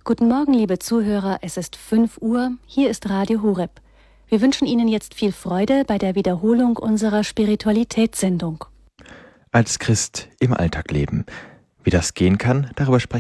Guten Morgen, liebe Zuhörer, es ist 5 Uhr, hier ist Radio Horeb. Wir wünschen Ihnen jetzt viel Freude bei der Wiederholung unserer Spiritualitätssendung. Als Christ im Alltag leben. Wie das gehen kann, darüber sprechen